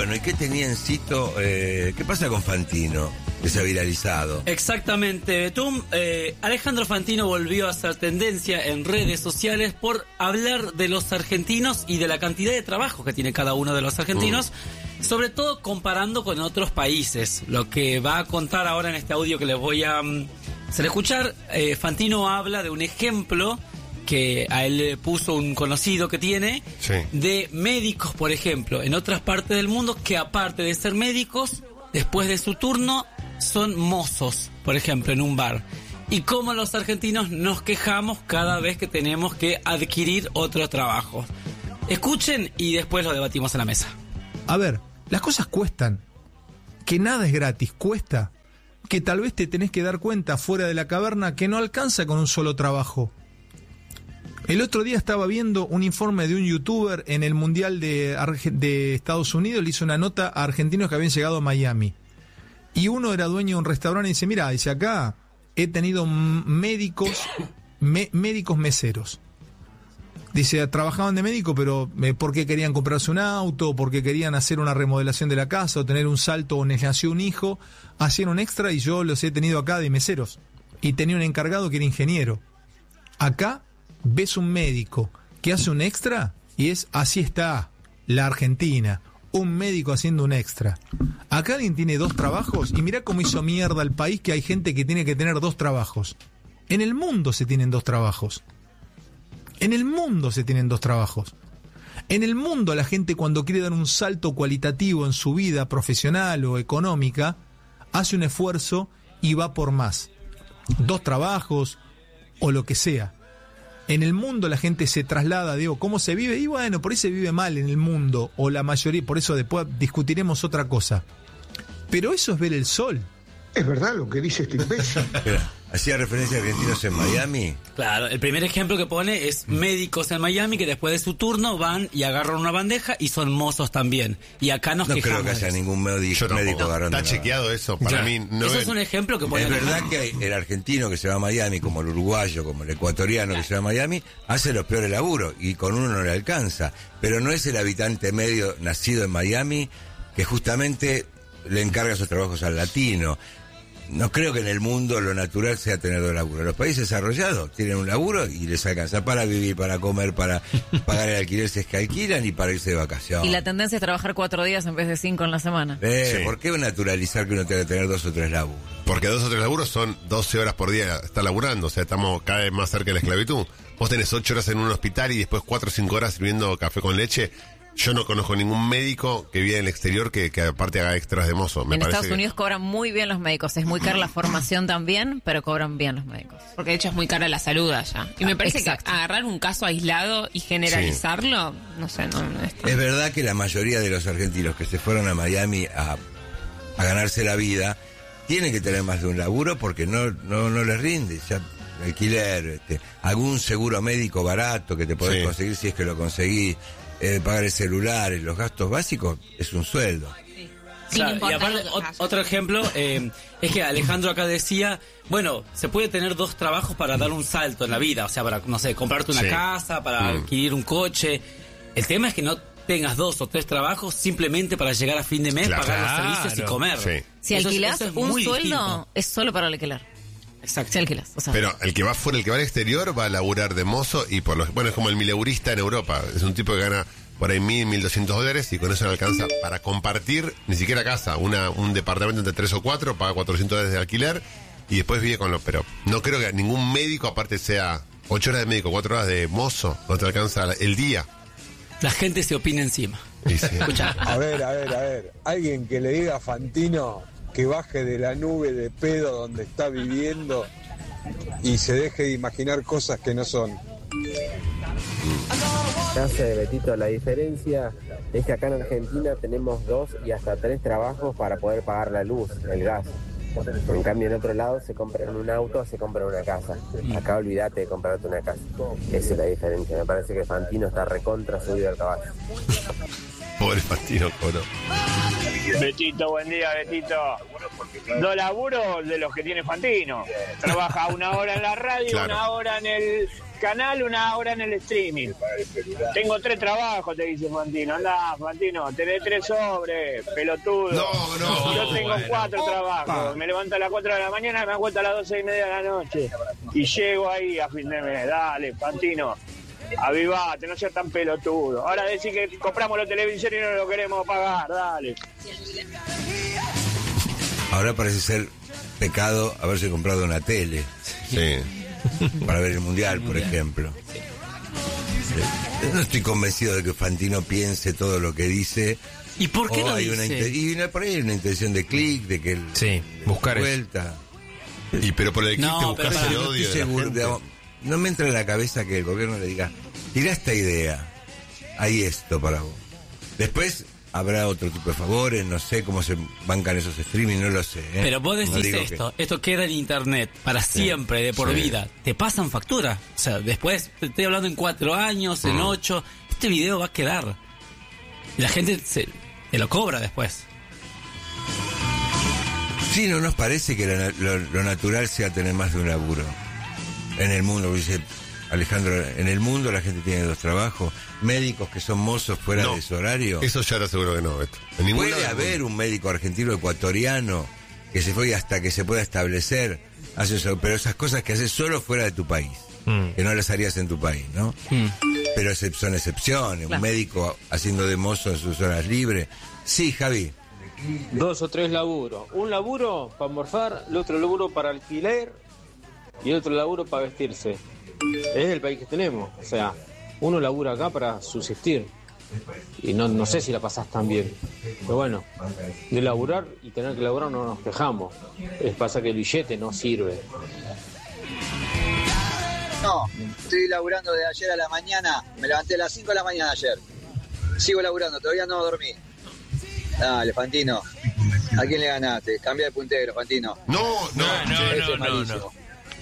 Bueno, ¿y qué tenía en Cito? ¿Qué pasa con Fantino? Que se ha viralizado. Exactamente, Betum. Alejandro Fantino volvió a hacer tendencia en redes sociales por hablar de los argentinos y de la cantidad de trabajo que tiene cada uno de los argentinos, sobre todo comparando con otros países. Lo que va a contar ahora en este audio que les voy a hacer escuchar, Fantino habla de un ejemplo que a él le puso un conocido que tiene, de médicos, por ejemplo, en otras partes del mundo, que aparte de ser médicos, después de su turno, son mozos, por ejemplo, en un bar. Y cómo los argentinos nos quejamos cada vez que tenemos que adquirir otro trabajo. Escuchen y después lo debatimos en la mesa. A ver, las cosas cuestan. Que nada es gratis, cuesta. Que tal vez te tenés que dar cuenta fuera de la caverna que no alcanza con un solo trabajo. El otro día estaba viendo un informe de un youtuber en el Mundial de Estados Unidos. Le hizo una nota a argentinos que habían llegado a Miami. Y uno era dueño de un restaurante y dice, mira, dice, acá he tenido médicos meseros. Dice, trabajaban de médico, pero porque querían comprarse un auto, porque querían hacer una remodelación de la casa, o tener un salto, o les nació un hijo, hacían un extra y yo los he tenido acá de meseros. Y tenía un encargado que era ingeniero. Acá ves un médico que hace un extra y es, así está la Argentina, un médico haciendo un extra. Acá alguien tiene 2 trabajos y mirá cómo hizo mierda el país, que hay gente que tiene que tener 2 trabajos. En el mundo se tienen 2 trabajos. En el mundo se tienen 2 trabajos. En el mundo la gente, cuando quiere dar un salto cualitativo en su vida profesional o económica, hace un esfuerzo y va por más. 2 trabajos o lo que sea. En el mundo la gente se traslada, digo, ¿cómo se vive? Y bueno, por ahí se vive mal en el mundo, o la mayoría, por eso después discutiremos otra cosa. Pero eso es ver el sol. Es verdad lo que dice este imbécil. ¿Hacía referencia a argentinos en Miami? Claro, el primer ejemplo que pone es médicos en Miami que después de su turno van y agarran una bandeja y son mozos también. Y acá nos quejamos. No creo que haya ningún médico agarrando. Está chequeado eso, para mí no eso es un ejemplo que pone. Es verdad que el argentino que se va a Miami, como el uruguayo, como el ecuatoriano que se va a Miami, hace los peores laburos y con uno no le alcanza. Pero no es el habitante medio nacido en Miami que justamente le encarga sus trabajos al latino. No creo que en el mundo lo natural sea tener 2 laburos. Los países desarrollados tienen un laburo y les alcanza para vivir, para comer, para pagar el alquiler si es que alquilan y para irse de vacaciones. Y la tendencia es trabajar 4 días en vez de 5 en la semana. Sí. ¿Por qué naturalizar que uno tenga que tener 2 o 3 laburos? Porque 2 o 3 laburos son 12 horas por día estar laburando. O sea, estamos cada vez más cerca de la esclavitud. Vos tenés 8 horas en un hospital y después 4 o 5 horas sirviendo café con leche. Yo no conozco ningún médico que vive en el exterior que aparte haga extras de mozo. En Estados Unidos cobran muy bien los médicos. Es muy cara la formación también, pero cobran bien los médicos. Porque de hecho es muy cara la salud allá. Y me parece que agarrar un caso aislado y generalizarlo, no sé, no es verdad que la mayoría de los argentinos que se fueron a Miami a ganarse la vida tienen que tener más de un laburo porque no les rinde. Ya alquiler, algún seguro médico barato que te podés conseguir si es que lo conseguís. Pagar el celular, los gastos básicos, es un sueldo. Claro, y aparte, otro ejemplo es que Alejandro acá decía, bueno, se puede tener 2 trabajos para dar un salto en la vida, o sea, para, no sé, comprarte una casa, para adquirir un coche. El tema es que no tengas 2 o 3 trabajos simplemente para llegar a fin de mes, pagar los servicios y comer. Si alquilás un sueldo, distinto. Es solo para alquilar. Exacto. Si alquilas, o sea. Pero el que va fuera, el que va al exterior va a laburar de mozo y bueno, es como el mileurista en Europa. Es un tipo que gana por ahí $1.200 y con eso le alcanza para compartir, ni siquiera casa, un departamento entre 3 o 4, paga $400 de alquiler y después vive con pero no creo que ningún médico aparte sea 8 horas de médico, 4 horas de mozo, no te alcanza el día. La gente se opina encima. Sí. A ver, alguien que le diga a Fantino que baje de la nube de pedo donde está viviendo y se deje de imaginar cosas que no son. Gracias, Betito. La diferencia es que acá en Argentina tenemos 2 y hasta 3 trabajos para poder pagar la luz, el gas. En cambio, en otro lado se compran un auto, se compran una casa. Acá olvídate de comprarte una casa. Esa es la diferencia. Me parece que Fantino está recontra subido al caballo. Pobre Fantino, coro. Betito, buen día, Betito. 2 laburos de los que tiene Fantino. Trabaja 1 hora en la radio, Claro. 1 hora en el canal, 1 hora en el streaming. Tengo 3 trabajos, te dice Fantino. Andá, Fantino, tenés 3 sobres, pelotudo. No. Yo tengo 4 trabajos. Me levanto a las 4 de la mañana y me acuesto a las 12:30 de la noche. Y llego ahí a fin de mes. Dale, Fantino, avivate, no seas tan pelotudo. Ahora decís que compramos los televisores y no lo queremos pagar, dale. Ahora parece ser pecado haberse comprado una tele. Sí. Para ver el Mundial, por ejemplo. No estoy convencido de que Fantino piense todo lo que dice. ¿Y por qué lo hay dice? por ahí hay una intención de clic, de que él buscar vuelta. Pero por el clic te No, buscas pero el No odio estoy de la seguro, gente. digamos, no me entra en la cabeza que el gobierno le diga, tira esta idea, hay esto para vos. Después habrá otro tipo de favores, no sé cómo se bancan esos streaming, no lo sé. Pero vos decís No digo esto queda en internet para siempre, de por Sí. vida. Te pasan factura. O sea, después, te estoy hablando en 4 años, en 8, este video va a quedar. Y la gente te lo cobra después. Sí, no nos parece que lo natural sea tener más de un laburo. En el mundo, dice Alejandro, en el mundo la gente tiene 2 trabajos. Médicos que son mozos fuera No, de su horario. Eso ya te aseguro que no, Beto. En ningún Puede lado del haber mundo. un médico argentino ecuatoriano que se fue hasta que se pueda establecer, hace eso, pero esas cosas que haces solo fuera de tu país, que no las harías en tu país, ¿no? Pero son excepciones. Claro. Un médico haciendo de mozo en sus horas libres. Sí, Javi. 2 o 3 laburos. Un laburo para morfar, el otro laburo para alquiler y el otro laburo para vestirse. Es el país que tenemos. O sea, uno labura acá para subsistir. Y no sé si la pasás tan bien. Pero bueno, de laburar y tener que laburar no nos quejamos. Pasa que el billete no sirve. No, estoy laburando de ayer a la mañana. Me levanté a las 5 de la mañana ayer. Sigo laburando, todavía no dormí. Dale, Fantino. ¿A quién le ganaste? Cambia de puntero, Fantino. No. Ese es malísimo.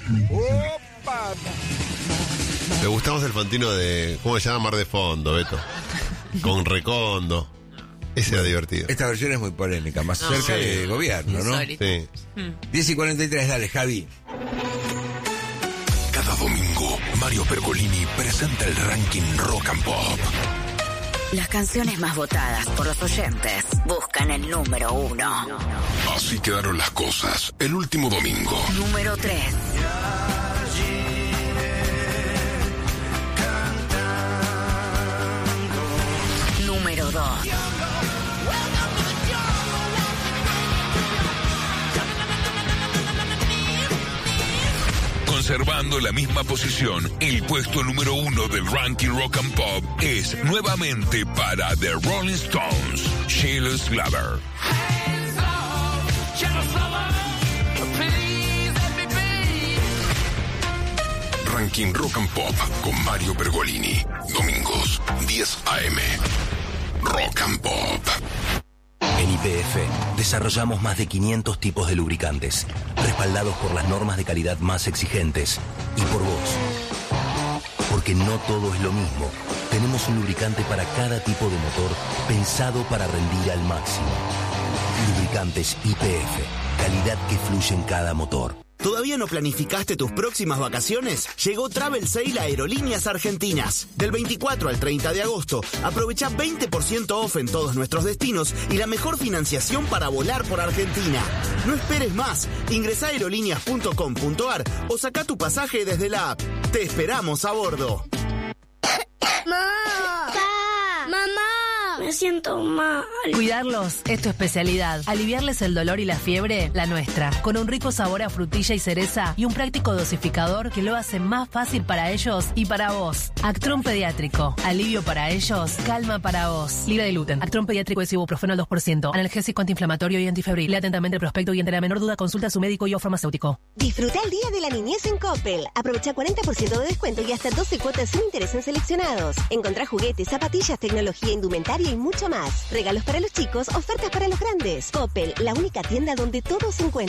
Me gustamos el Fantino de, ¿cómo se llama? Mar de Fondo, Beto. Con Recondo. Ese era divertido. Esta versión es muy polémica, más cerca Sí. del gobierno, ¿no? Insólito. Sí. 10:43, dale, Javi. Cada domingo, Mario Pergolini presenta el ranking Rock and Pop. Las canciones más votadas por los oyentes buscan el número 1. Así quedaron las cosas el último domingo. Número 3. Número 2. Conservando la misma posición, el puesto número 1 del ranking Rock and Pop es nuevamente para The Rolling Stones, Sheila's Lover. Ranking Rock and Pop con Mario Pergolini. Domingos, 10 a.m. Rock and Pop. En YPF desarrollamos más de 500 tipos de lubricantes, respaldados por las normas de calidad más exigentes y por vos. Porque no todo es lo mismo. Tenemos un lubricante para cada tipo de motor pensado para rendir al máximo. Lubricantes YPF, calidad que fluye en cada motor. ¿Todavía no planificaste tus próximas vacaciones? Llegó Travel Sale a Aerolíneas Argentinas. Del 24 al 30 de agosto, aprovecha 20% off en todos nuestros destinos y la mejor financiación para volar por Argentina. No esperes más. Ingresá a aerolíneas.com.ar o saca tu pasaje desde la app. Te esperamos a bordo. ¡Mamá! Me siento mal. Cuidarlos es tu especialidad. Aliviarles el dolor y la fiebre, la nuestra. Con un rico sabor a frutilla y cereza y un práctico dosificador que lo hace más fácil para ellos y para vos. Actron Pediátrico. Alivio para ellos, calma para vos. Libre de gluten. Actron Pediátrico es ibuprofeno al 2%. Analgésico antiinflamatorio y antifebril. Lea atentamente el prospecto y ante la menor duda consulta a su médico y o farmacéutico. Disfruta el Día de la Niñez en Coppel. Aprovecha 40% de descuento y hasta 12 cuotas sin interés en seleccionados. Encontrá juguetes, zapatillas, tecnología, indumentaria y mucho más. Regalos para los chicos, ofertas para los grandes. Coppel, la única tienda donde todo se encuentra.